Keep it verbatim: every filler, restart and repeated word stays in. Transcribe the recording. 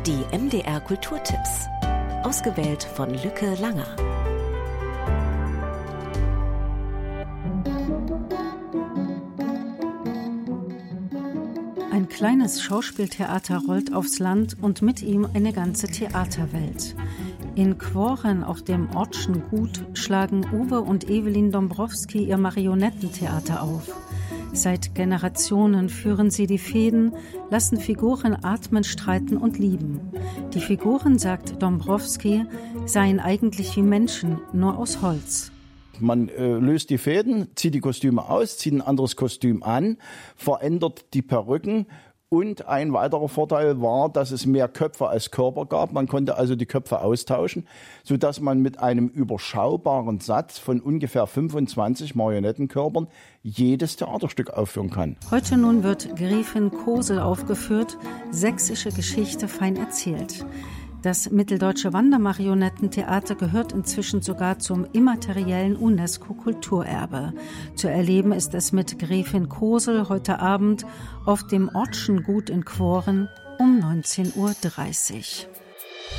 Die M D R Kulturtipps. Ausgewählt von Lücke Langer. Ein kleines Schauspieltheater rollt aufs Land und mit ihm eine ganze Theaterwelt. In Quoren auf dem Ortschen Gut schlagen Uwe und Evelyn Dombrowski ihr Marionettentheater auf. Seit Generationen führen sie die Fäden, lassen Figuren atmen, streiten und lieben. Die Figuren, sagt Dombrowski, seien eigentlich wie Menschen, nur aus Holz. Man äh, löst die Fäden, zieht die Kostüme aus, zieht ein anderes Kostüm an, verändert die Perücken. Und ein weiterer Vorteil war, dass es mehr Köpfe als Körper gab. Man konnte also die Köpfe austauschen, sodass man mit einem überschaubaren Satz von ungefähr fünfundzwanzig Marionettenkörpern jedes Theaterstück aufführen kann. Heute nun wird Gräfin Kosel aufgeführt, sächsische Geschichte fein erzählt. Das Mitteldeutsche Wandermarionettentheater gehört inzwischen sogar zum immateriellen UNESCO-Kulturerbe. Zu erleben ist es mit Gräfin Kosel heute Abend auf dem Ortschen Gut in Quoren um neunzehn Uhr dreißig.